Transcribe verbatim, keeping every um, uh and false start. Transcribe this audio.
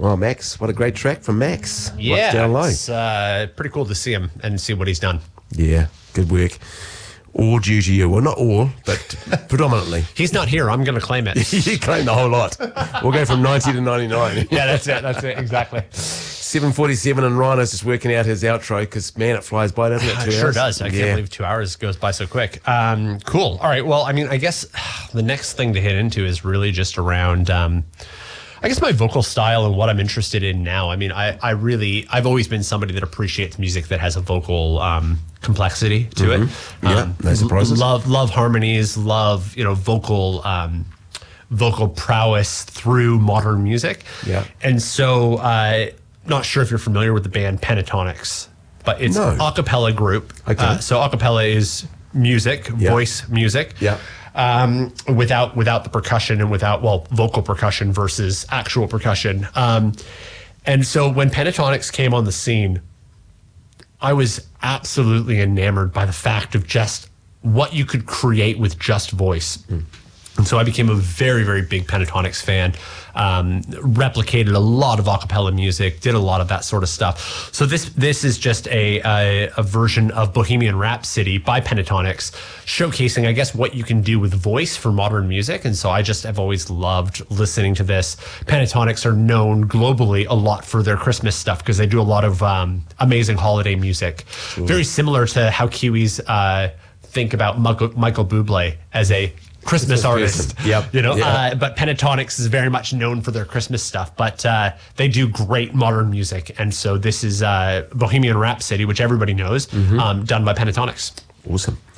Well, Max, what a great track from Max. Yeah, What's down low? it's uh, pretty cool to see him and see what he's done. Yeah, good work. All due to you. Well, not all, but predominantly. He's not here. I'm going to claim it. You claim the whole lot. We'll go from ninety to ninety-nine. Yeah, that's it. That's it. Exactly. seven forty-seven and Rhino's just working out his outro because, man, it flies by, doesn't it? Two It sure hours? does. I Yeah. can't believe two hours goes by so quick. Um, cool. All right. Well, I mean, I guess the next thing to hit into is really just around, um, I guess, my vocal style and what I'm interested in now. I mean, I, I really, I've always been somebody that appreciates music that has a vocal um, complexity to Mhm. it. Yeah, Um, no surprises. Love, love harmonies, love, you know, vocal, um, vocal prowess through modern music. Yeah. And so, uh, not sure if you're familiar with the band Pentatonics, but it's No. an a cappella group. Okay. Uh, so a cappella is music, Yeah. voice music. Yeah. Um, without without the percussion and without, well, vocal percussion versus actual percussion. Um, and so when Pentatonics came on the scene, I was absolutely enamored by the fact of just what you could create with just voice. And so I became a very, very big Pentatonics fan, um, replicated a lot of a cappella music, did a lot of that sort of stuff. So this this is just a, a, a version of Bohemian Rhapsody by Pentatonics, showcasing, I guess, what you can do with voice for modern music. And so I just have always loved listening to this. Pentatonics are known globally a lot for their Christmas stuff because they do a lot of um, amazing holiday music. Very similar to how Kiwis uh, think about Michael, Michael Bublé as a Christmas Christmas artist. person. Yep. You know, Yeah. uh, but Pentatonics is very much known for their Christmas stuff, but uh, they do great modern music. And so this is uh, Bohemian Rhapsody, which everybody knows, um, done by Pentatonics. Awesome.